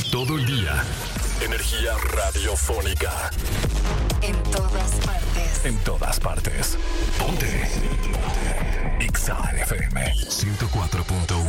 Todo el día. Energía radiofónica. En todas partes. En todas partes. Ponte. Exa FM 104.1.